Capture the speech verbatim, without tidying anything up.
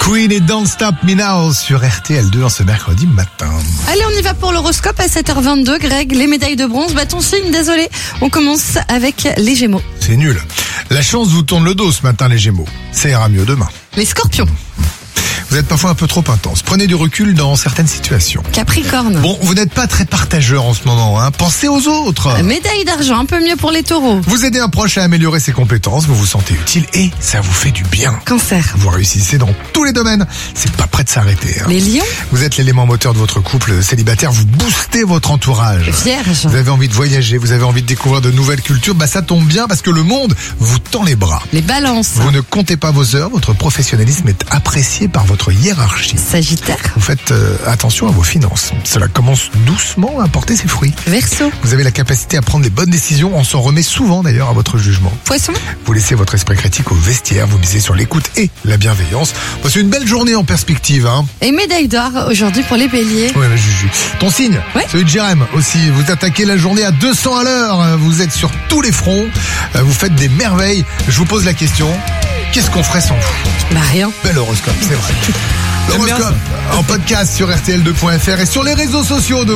Queen et Don't Stop Me Now sur R T L deux en ce mercredi matin. Allez, on y va pour l'horoscope à sept heures vingt-deux. Greg, les médailles de bronze, bah ton signe, désolé. On commence avec les Gémeaux. C'est nul. La chance vous tourne le dos ce matin, les Gémeaux. Ça ira mieux demain. Les Scorpions. Vous êtes parfois un peu trop intense. Prenez du recul dans certaines situations. Capricorne. Bon, vous n'êtes pas très partageur en ce moment, hein. Pensez aux autres. Médaille d'argent, un peu mieux pour les Taureaux. Vous aidez un proche à améliorer ses compétences, vous vous sentez utile et ça vous fait du bien. Cancer. Vous réussissez dans tous les domaines. C'est pas prêt de s'arrêter, hein. Les Lions. Vous êtes l'élément moteur de votre couple célibataire, vous boostez votre entourage. Vierge. Vous avez envie de voyager, vous avez envie de découvrir de nouvelles cultures, bah ça tombe bien parce que le monde vous tend les bras. Les Balances. Vous ne comptez pas vos heures, votre professionnalisme est apprécié par votre hiérarchie. Sagittaire. Vous faites euh, attention à vos finances. Cela commence doucement à porter ses fruits. Verseau. Vous avez la capacité à prendre les bonnes décisions, on s'en remet souvent d'ailleurs à votre jugement. Poisson. Vous laissez votre esprit critique au vestiaire, vous misez sur l'écoute et la bienveillance. Bon, c'est une belle journée en perspective, hein. Et médaille d'or aujourd'hui pour les Béliers. Ouais, mais Juju. Ton signe, ouais. Celui de Jérém aussi. Vous attaquez la journée à deux cents à l'heure. Vous êtes sur tous les fronts. Vous faites des merveilles. Je vous pose la question. Qu'est-ce qu'on ferait sans vous? Bah rien. Bel horoscope, c'est vrai. L'horoscope en podcast sur R T L deux point F R et sur les réseaux sociaux de